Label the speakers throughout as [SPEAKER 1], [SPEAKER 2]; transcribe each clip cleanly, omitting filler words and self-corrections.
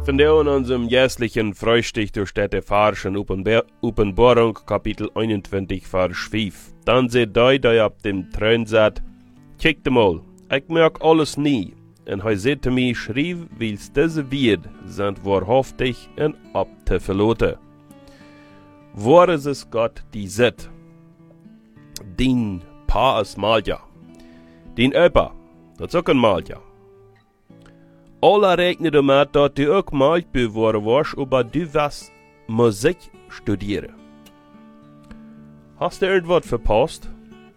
[SPEAKER 1] Von der in unserem jährlichen Frühstück durch die Farschen Uppenbarung, Kapitel 21, Vers 5. Dann seht ihr auf dem Thron sagt, kijkt mal, ich merk alles nie. Und hij zei te mij, schrijf, wils deze Wied sind wahrhaftig en ab te verloten. Waar is es Gott die zit? Dien pa is Malja. Dien opa, dat is ook een Malja. Alle rekenen ermee dat du ook Maltje worden was, aber du was Musik studieren. Hast du irgendwas verpasst?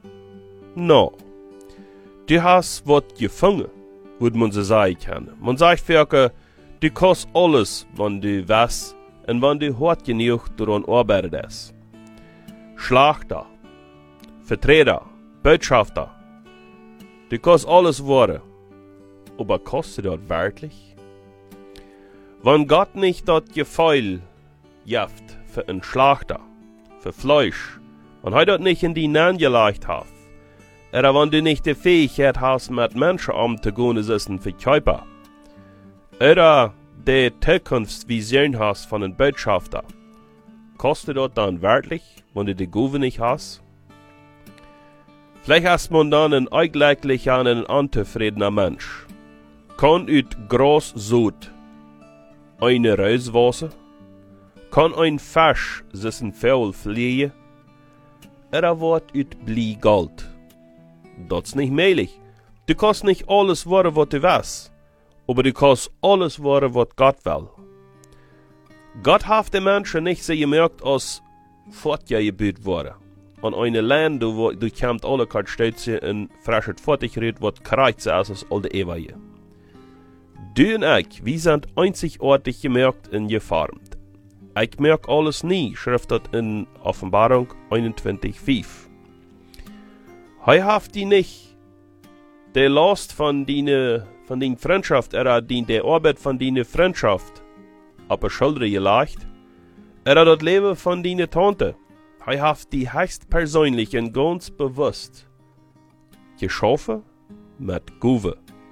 [SPEAKER 1] No. Du hast was gefangen, würde man so sagen kann. Man sagt für du kannst alles, wenn du was und wenn du hart genug daran arbeitest. Schlachter, Vertreter, Botschafter. Du kannst alles werden. Aber kostet das wirklich? Wenn Gott nicht das Gefühl gibt für einen Schlachter, für Fleisch, wenn er das nicht in die Namen gelegt hat, oder wenn du nicht die Fähigkeit hast, mit Menschen umzugehen, ist es ein Verkäufer, oder die Zukunftsvision hast von einem Botschafter, kostet das dann wirklich, wenn du die Gube nicht hast? Vielleicht hast man dann einen eigentlicher und einen unzufriedener Mensch. Kann uit gras zoet eine Reis wassen? Kann ein Fisch sein Fell fliehen? Oder wird uit Blie Gold? Das ist nicht möglich. Du kannst nicht alles werden, was du weißt, aber du kannst alles werden, was Gott will. Gott hat den Menschen nicht so gemerkt, als fortgebildet worden. An einem Land, wo du kommst alle Kartstädte und frisches Fertigkeit, was kreuzer ist als all die Ewige. Du und ich, wir sind einzigartig gemerkt und geformt. Ich merke alles nie, schreibt das in Offenbarung 21,5. Hij hat die nicht, der Last von deiner Freundschaft, der Arbeit von deiner Freundschaft, auf der Schulter gelegt, das Leben von deiner Tante. Hij hat die höchstpersönlich und ganz bewusst geschaffen mit Guve.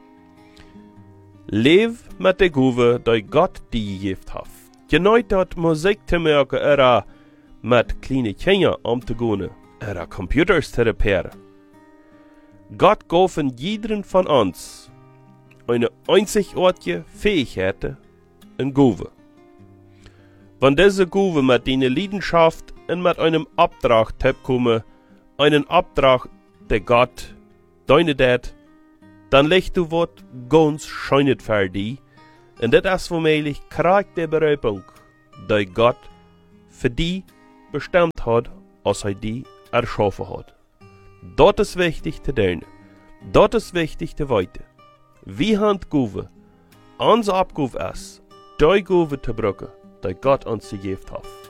[SPEAKER 1] Leef met de Guve, die Gott die gegeven hat. Je nooit dat Musik te maken, met kleine Kinder te gaan, computers te reparieren. Gott gaf jederen von uns eine einzigartige Fähigkeit in Guve. Wenn diese Guve mit deiner Leidenschaft und mit einem Auftrag kommen, einen Auftrag, der Gott deine dat, dann legt du wat ganz schönes für dich, und das ist womöglich kriegt der Berufung, die Gott für die bestimmt hat, als er die erschaffen hat. Das ist wichtig zu lernen. Das ist wichtig zu weiten. Wie hand Guve, unsere Abgabe ist, die Guve zu brücken, die Gott uns gegeben hat.